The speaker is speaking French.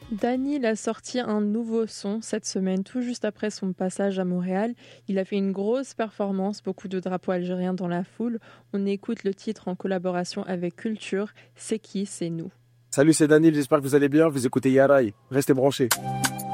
Dany a sorti un nouveau son cette semaine, tout juste après son passage à Montréal. Il a fait une grosse performance, beaucoup de drapeaux algériens dans la foule. On écoute le titre en collaboration avec Culture, C'est qui, c'est nous. Salut, c'est Daniel, j'espère que vous allez bien. Vous écoutez Yaraï. Restez branchés.